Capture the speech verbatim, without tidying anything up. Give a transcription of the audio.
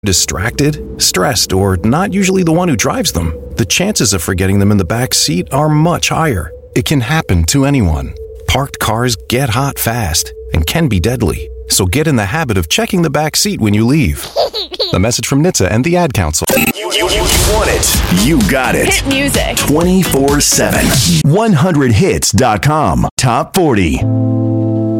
distracted, stressed, or not usually the one who drives them, the chances of forgetting them in the back seat are much higher. It can happen to anyone. Parked cars get hot fast and can be deadly. So get in the habit of checking the back seat when you leave. A message from N H T S A and the Ad Council. You, you, you want it. You got it. Hit music. twenty-four seven. one hundred hits dot com. Top forty.